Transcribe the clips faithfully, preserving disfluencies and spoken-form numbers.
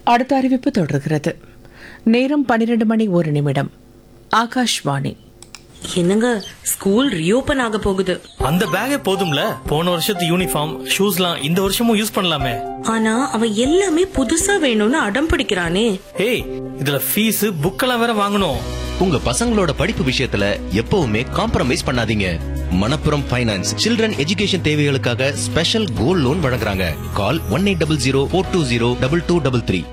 அடுத்த அறிவிப்பு தொடர்கிறது. நேரம் பன்னிரண்டு மணி ஒரு நிமிடம். ஆகாஷ்வாணி. என்னங்க, ஸ்கூல் ரீஓபன் ஆக போகுது. அந்த பேக்கே போதும்ல, போன வருஷத்து யூனிஃபார்ம் ஷூஸ்லாம் இந்த வருஷமும் யூஸ் பண்ணலாமே. ஆனா அவன் எல்லாமே புதுசா வேணும்னு அடம் பிடிக்கிறானே. ஏய், இதுல ஃபீஸ் புக்கெல்லாம் வேற வாங்கணும். உங்க பசங்களோட படிப்பு விஷயத்துல எப்பவுமே காம்ப்ரமைஸ் பண்ணாதீங்க. மணப்புரம் ஃபைனான்ஸ் சில்ட்ரன் எஜுகேஷன் தேவைகளுக்காக ஸ்பெஷல் கோல்ட் லோன் வழங்குறாங்க. கால் one eight double zero four two zero double two double three.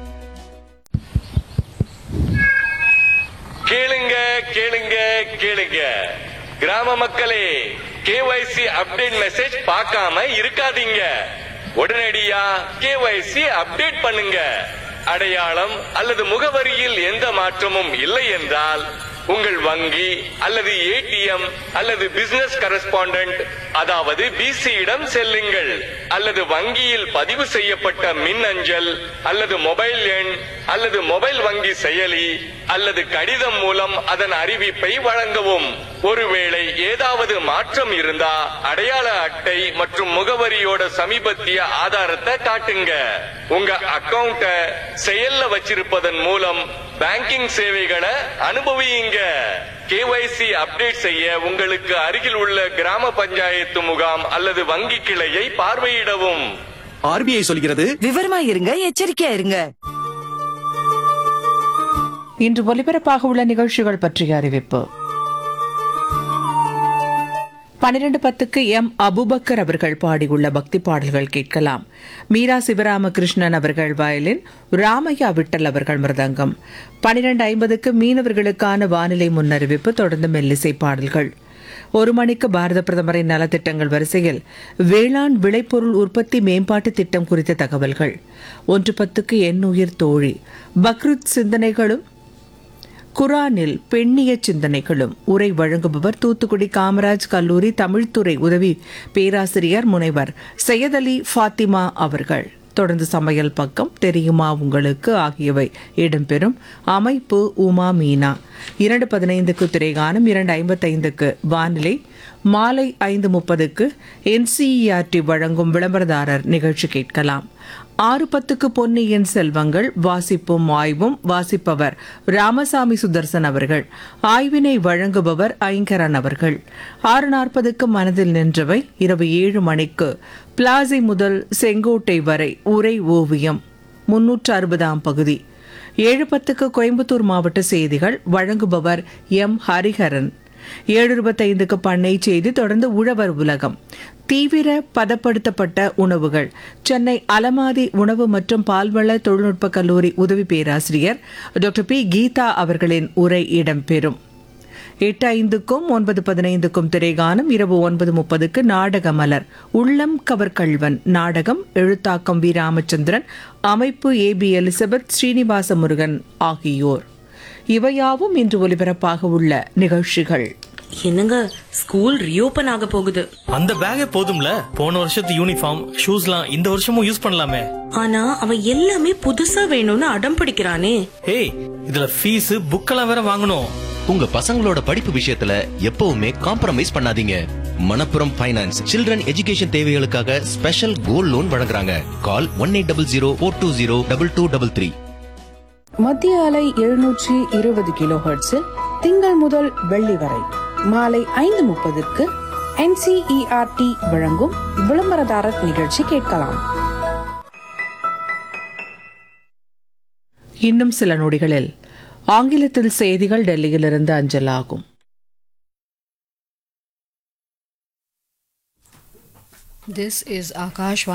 கேளுங்க கேளுங்க கேளுங்க கிராம மக்களே, கேஒய்சி அப்டேட் மெசேஜ் பார்க்காம இருக்காதீங்க. உடனடியா கேஒய்சி அப்டேட் பண்ணுங்க. அடையாளம் அல்லது முகவரியில் எந்த மாற்றமும் இல்லை என்றால் உங்கள் வங்கி அல்லது ஏடிஎம் அல்லது பிசினஸ் கரஸ்பாண்டன்ட் அதாவது பிசியிடம் செல்லுங்கள். அல்லது வங்கியில் பதிவு செய்யப்பட்ட மின் அஞ்சல் அல்லது மொபைல் எண் அல்லது மொபைல் வங்கி செயலி அல்லது கடிதம் மூலம் அதன் அறிவிப்பை வழங்கவும். ஒருவேளை ஏதாவது மாற்றம் இருந்தா அடையாள அட்டை மற்றும் முகவரியோட சமீபத்திய ஆதாரத்தை காட்டுங்க. உங்க அக்கவுண்ட செயல்ல வச்சிருப்பதன் மூலம் பேங்கிங் சேவைகளை அனுபவியுங்க. கேஒய்சி அப்டேட் செய்ய உங்களுக்கு அருகில் உள்ள கிராம பஞ்சாயத்து முகாம் அல்லது வங்கி கிளையை பார்வையிடவும். ஆர்பிஐ சொல்கிறது, விவரமா இருங்க, எச்சரிக்கையா இருங்க. இன்று ஒலிபரப்பாக உள்ள நிகழ்ச்சிகள் பற்றிய அறிவிப்பு. பனிரெண்டு பத்துக்கு எம் அபுபக்கர் அவர்கள் பாடியுள்ள பக்தி பாடல்கள் கேட்கலாம். மீரா சிவராமகிருஷ்ணன் அவர்கள் வயலின், ராமையா விட்டல் அவர்கள் மிருதங்கம். பனிரெண்டு ஐம்பதுக்கு மீனவர்களுக்கான வானிலை முன்னறிவிப்பு, தொடர்ந்து மெல்லிசை பாடல்கள். ஒரு மணிக்கு பாரத பிரதமரின் நலத்திட்டங்கள் வரிசையில் வேளாண் விளைபொருள் உற்பத்தி மேம்பாட்டு திட்டம் குறித்த தகவல்கள். ஒன்று பத்துக்கு எண்ணுயிர் தோழி, பக்ரீத் சிந்தனைகளும் குரானில் பெண்ணிய சிந்தனைகளும். உரை வழங்குபவர் தூத்துக்குடி காமராஜ் கல்லூரி தமிழ்துறை உதவி பேராசிரியர் முனைவர் சையத் அலி ஃபாத்திமா அவர்கள். தொடர்ந்து சமையல் பக்கம், தெரியுமா உங்களுக்கு ஆகியவை இடம்பெறும். அமைப்பு உமா மீனா. இரண்டு பதினைந்துக்கு திரைகானம், இரண்டு ஐம்பத்தைந்துக்கு வானிலை, மாலை ஐந்து முப்பதுக்கு என்சிஇஆர்டி வழங்கும் விளம்பரதாரர் நிகழ்ச்சி கேட்கலாம். ஆறு பத்துக்கு பொன்னியின் செல்வங்கள், வாசிப்பும் ஆய்வும். வாசிப்பவர் ராமசாமி சுதர்சன் அவர்கள். ஆய்வினை வழங்குபவர் ஐங்கரன் அவர்கள். ஆறு நாற்பதுக்கு மனதில் நின்றவை. இரவு ஏழு மணிக்கு பிளாசி முதல் செங்கோட்டை வரை உரை ஓவியம் முன்னூற்று அறுபதாம் பகுதி. ஏழு பத்துக்கு கோயம்புத்தூர் மாவட்ட செய்திகள், வழங்குபவர் எம் ஹரிஹரன். ஏழு இருபத்தைந்துக்கு பண்ணை செய்தி, தொடர்ந்து உழவர் உலகம். தீவிர பதப்படுத்தப்பட்ட உணவுகள், சென்னை அலமாதி உணவு மற்றும் பால்வள தொழில்நுட்ப கல்லூரி உதவி பேராசிரியர் டாக்டர் பி கீதா அவர்களின் உரை இடம்பெறும். எட்டு ஐந்துக்கும் ஒன்பது பதினைந்துக்கும் திரைகானம். இரவு ஒன்பது முப்பதுக்கு நாடக மலர், உள்ளம் கவர்கல்வன் நாடகம். எழுத்தாக்கம் வி ராமச்சந்திரன், அமைப்பு ஏ பி எலிசபெத், ஸ்ரீனிவாச முருகன் ஆகியோர். இவையாவும் இன்று ஒலிபரப்பாக உள்ள நிகழ்ச்சிகள். என்னங்க, ஸ்கூல் ரீஓபன் ஆக போகுது. அந்த பேக்கே போதும்ல, போன வருஷத்து யூனிஃபார்ம் ஷூஸ்லாம் இந்த வருஷமும் யூஸ் பண்ணலாமே. ஆனா அவன் எல்லாமே புதுசா வேணும்னு அடம் பிடிக்கிறானே. ஏய், இதுல ஃபீஸ் புக்கெல்லாம் வேற வாங்கணும். உங்க பசங்களோட படிப்பு விஷயத்துல எப்பவுமே காம்ப்ரமைஸ் பண்ணாதீங்க. மணப்புரம் ஃபைனான்ஸ் சில்ட்ரன் எஜுகேஷன் தேவைகளுக்காக ஸ்பெஷல் கோல்ட் லோன் வழங்குறாங்க. கால் one eight double zero four two zero double two double three. மத்திய அலை எழுநூற்றி இருபது கிலோ ஹெர்ட்ஸில் திங்கள் முதல் வெள்ளி வரை மாலை ஐந்து முப்பதுக்கு என்சிஇஆர்டி வழங்கும் விளம்பரதாரர் நிகழ்ச்சி கேட்கலாம். இன்னும் சில நொடிகளில் ஆங்கிலத்தில் செய்திகள் டெல்லியிலிருந்து அஞ்சலாகும். This is Akash